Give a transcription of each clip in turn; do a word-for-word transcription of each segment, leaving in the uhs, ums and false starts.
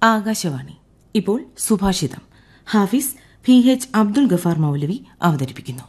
ആകാശവാണി. ഇപ്പോൾ സുഭാഷിതം. Hafiz P H Abdul Ghaffar മൗലവി അവതരിപ്പിക്കുന്നു.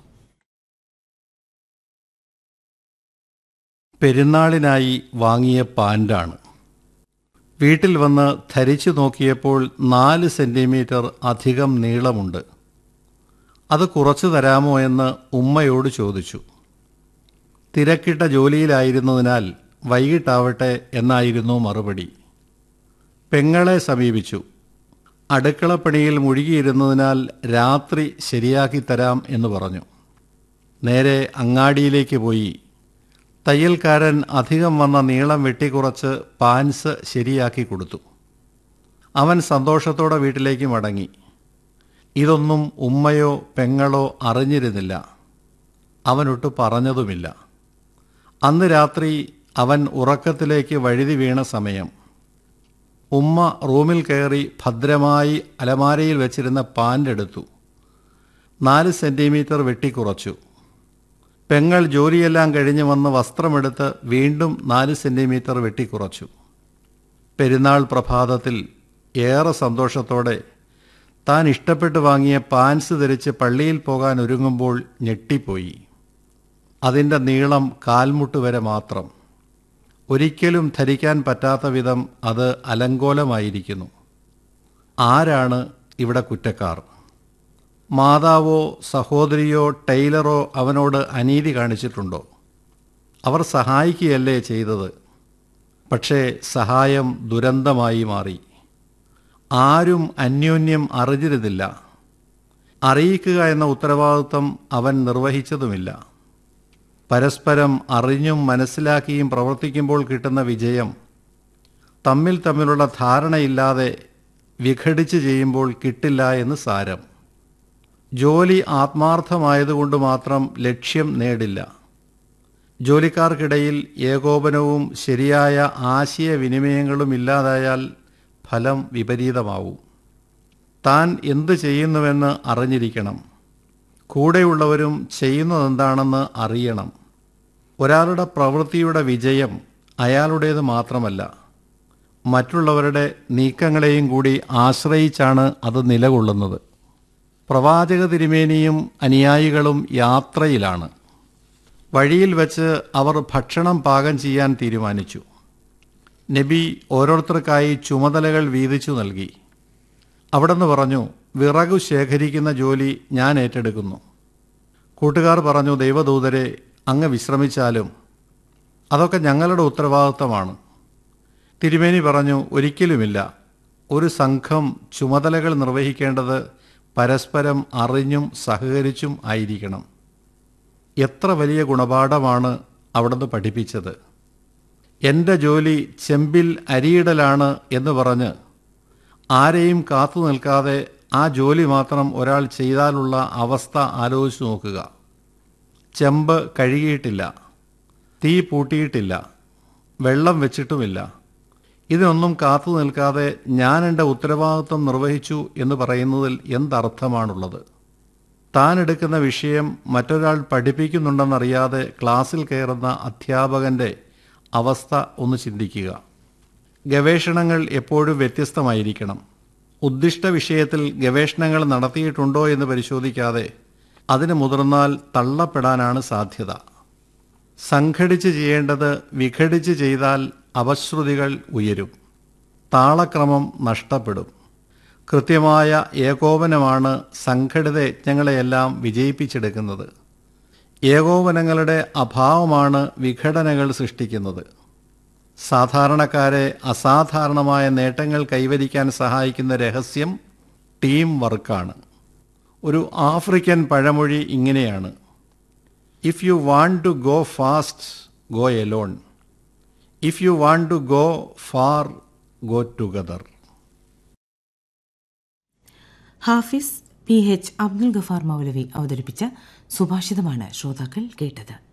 പെരുന്നാളിനായി വാങ്ങിയ പാൻ്റാണ്. വീട്ടിൽ വന്ന് ധരിച്ചു നോക്കിയപ്പോൾ നാല് സെൻറ്റിമീറ്റർ അധികം നീളമുണ്ട്. അത് കുറച്ചു തരാമോ എന്ന് ഉമ്മയോട് ചോദിച്ചു. തിരക്കിട്ട ജോലിയിലായിരുന്നതിനാൽ വൈകിട്ടാവട്ടെ എന്നായിരുന്നു മറുപടി. പെങ്ങളെ സമീപിച്ചു. അടുക്കളപ്പണിയിൽ മുഴുകിയിരുന്നതിനാൽ രാത്രി ശരിയാക്കി തരാം എന്ന് പറഞ്ഞു. നേരെ അങ്ങാടിയിലേക്ക് പോയി. തയ്യൽക്കാരൻ അധികം വന്ന നീളം വെട്ടിക്കുറച്ച് പാൻസ് ശരിയാക്കി കൊടുത്തു. അവൻ സന്തോഷത്തോടെ വീട്ടിലേക്ക് മടങ്ങി. ഇതൊന്നും ഉമ്മയോ പെങ്ങളോ അറിഞ്ഞിരുന്നില്ല. അവനൊട്ട് പറഞ്ഞതുമില്ല. അന്ന് രാത്രി അവൻ ഉറക്കത്തിലേക്ക് വഴുതി വീണ സമയം. ഉമ്മ റൂമിൽ കയറി ഭദ്രമായി അലമാരയിൽ വെച്ചിരുന്ന പാൻ്റ് എടുത്തു. നാല് സെൻറ്റിമീറ്റർ വെട്ടിക്കുറച്ചു. പെങ്ങൾ ജോലിയെല്ലാം കഴിഞ്ഞ് വന്ന് വസ്ത്രമെടുത്ത് വീണ്ടും നാല് സെൻറ്റിമീറ്റർ വെട്ടിക്കുറച്ചു. പെരുന്നാൾ പ്രഭാതത്തിൽ ഏറെ സന്തോഷത്തോടെ താൻ ഇഷ്ടപ്പെട്ട് വാങ്ങിയ പാൻസ് ധരിച്ച് പള്ളിയിൽ പോകാൻ ഒരുങ്ങുമ്പോൾ ഞെട്ടിപ്പോയി. അതിൻ്റെ നീളം കാൽമുട്ട് വരെ മാത്രം. ഒരിക്കലും ധരിക്കാൻ പറ്റാത്ത വിധം അത് അലങ്കോലമായിരിക്കുന്നു. ആരാണ് ഇവിടെ കുറ്റക്കാർ? മാതാവോ സഹോദരിയോ ടൈലറോ അവനോട് അനീതി കാണിച്ചിട്ടുണ്ടോ? അവർ സഹായിക്കുകയല്ലേ ചെയ്തത്. പക്ഷേ സഹായം ദുരന്തമായി മാറി. ആരും അന്യോന്യം അറിഞ്ഞിരുന്നില്ല. അറിയിക്കുക എന്ന ഉത്തരവാദിത്വം അവൻ നിർവഹിച്ചതുമില്ല. പരസ്പരം അറിഞ്ഞും മനസ്സിലാക്കിയും പ്രവർത്തിക്കുമ്പോൾ കിട്ടുന്ന വിജയം തമ്മിൽ തമ്മിലുള്ള ധാരണയില്ലാതെ വിഘടിച്ച് ചെയ്യുമ്പോൾ കിട്ടില്ല എന്ന് സാരം. ജോലി ആത്മാർത്ഥമായതുകൊണ്ട് മാത്രം ലക്ഷ്യം നേടില്ല. ജോലിക്കാർക്കിടയിൽ ഏകോപനവും ശരിയായ ആശയവിനിമയങ്ങളും ഇല്ലാതായാൽ ഫലം വിപരീതമാവും. താൻ എന്ത് ചെയ്യുന്നുവെന്ന് അറിഞ്ഞിരിക്കണം. കൂടെയുള്ളവരും ചെയ്യുന്നതെന്താണെന്ന് അറിയണം. ഒരാളുടെ പ്രവൃത്തിയുടെ വിജയം അയാളുടേത് മാത്രമല്ല, മറ്റുള്ളവരുടെ നീക്കങ്ങളെയും കൂടി ആശ്രയിച്ചാണ് അത് നിലകൊള്ളുന്നത്. പ്രവാചക തിരുമേനിയും അനുയായികളും യാത്രയിലാണ്. വഴിയിൽ വച്ച് അവർ ഭക്ഷണം പാകം ചെയ്യാൻ തീരുമാനിച്ചു. നബി ഓരോരുത്തർക്കായി ചുമതലകൾ വീതിച്ചു നൽകി. അവിടുന്ന് പറഞ്ഞു, വിറകു ശേഖരിക്കുന്ന ജോലി ഞാൻ ഏറ്റെടുക്കുന്നു. കൂട്ടുകാർ പറഞ്ഞു, ദൈവദൂതരെ, അങ്ങ് വിശ്രമിച്ചാലും അതൊക്കെ ഞങ്ങളുടെ ഉത്തരവാദിത്തമാണ്. തിരുമേനി പറഞ്ഞു, ഒരിക്കലുമില്ല. ഒരു സംഘം ചുമതലകൾ നിർവഹിക്കേണ്ടത് പരസ്പരം അറിഞ്ഞും സഹകരിച്ചും ആയിരിക്കണം. എത്ര വലിയ ഗുണപാഠമാണ് അവിടുന്ന് പഠിപ്പിച്ചത്. എൻ്റെ ജോലി ചെമ്പിൽ അരിയിടലാണ് എന്ന് പറഞ്ഞ് ആരെയും കാത്തു നിൽക്കാതെ ആ ജോലി മാത്രം ഒരാൾ ചെയ്താലുള്ള അവസ്ഥ ആലോചിച്ച് നോക്കുക. ചെമ്പ് കഴുകിയിട്ടില്ല, തീ പൂട്ടിയിട്ടില്ല, വെള്ളം വെച്ചിട്ടുമില്ല. ഇതിനൊന്നും കാത്തു നിൽക്കാതെ ഞാൻ എൻ്റെ ഉത്തരവാദിത്വം നിർവഹിച്ചു എന്ന് പറയുന്നതിൽ എന്തർത്ഥമാണുള്ളത്? താൻ എടുക്കുന്ന വിഷയം മറ്റൊരാൾ പഠിപ്പിക്കുന്നുണ്ടെന്നറിയാതെ ക്ലാസ്സിൽ കയറുന്ന അധ്യാപകൻ്റെ അവസ്ഥ ഒന്ന് ചിന്തിക്കുക. ഗവേഷണങ്ങൾ എപ്പോഴും വ്യത്യസ്തമായിരിക്കണം. ഉദ്ദിഷ്ട വിഷയത്തിൽ ഗവേഷണങ്ങൾ നടത്തിയിട്ടുണ്ടോ എന്ന് പരിശോധിക്കാതെ അതിന് മുതിർന്നാൽ തള്ളപ്പെടാനാണ് സാധ്യത. സംഘടിച്ച് ചെയ്യേണ്ടത് വിഘടിച്ച് ചെയ്താൽ അപശ്രുതികൾ ഉയരും, താളക്രമം നഷ്ടപ്പെടും. കൃത്യമായ ഏകോപനമാണ് സംഘടിത യജ്ഞങ്ങളെയെല്ലാം വിജയിപ്പിച്ചെടുക്കുന്നത്. ഏകോപനങ്ങളുടെ അഭാവമാണ് വിഘടനകൾ സൃഷ്ടിക്കുന്നത്. സാധാരണക്കാരെ അസാധാരണമായ നേട്ടങ്ങൾ കൈവരിക്കാൻ സഹായിക്കുന്ന രഹസ്യം ടീം വർക്കാണ്. ഒരു ആഫ്രിക്കൻ പഴമൊഴി ഇങ്ങനെയാണ്: if you want to go fast, go Elon. If you want to go far, go together. Hafiz P H Abdul Ghaffar മൗലവി അവതരിപ്പിച്ച സുഭാഷിതമാണ് ശ്രോതാക്കൾ കേട്ടത്.